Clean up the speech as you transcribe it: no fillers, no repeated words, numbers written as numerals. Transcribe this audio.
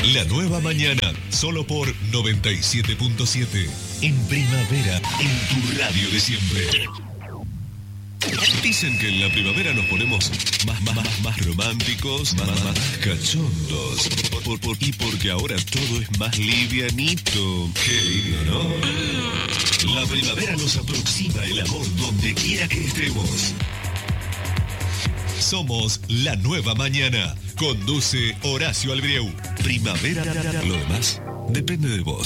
La nueva mañana, solo por 97.7. En primavera, en tu radio de siempre. Dicen que en la primavera nos ponemos más románticos, más cachondos. Y porque ahora todo es más livianito. Qué lindo, ¿no? La primavera nos aproxima el amor donde quiera que estemos. Somos La Nueva Mañana. Conduce Horacio Albrieu. Primavera. Lo demás depende de vos.